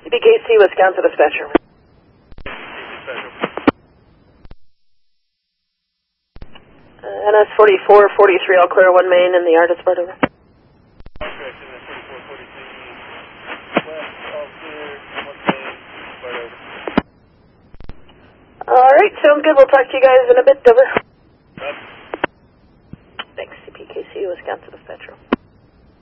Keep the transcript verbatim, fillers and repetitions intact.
C P K C, Wisconsin dispatcher. Uh, N S forty-four forty-three, all clear one main in the artist part over. Alright, sounds good. We'll talk to you guys in a bit, over. Thanks, C P K C, Wisconsin dispatcher.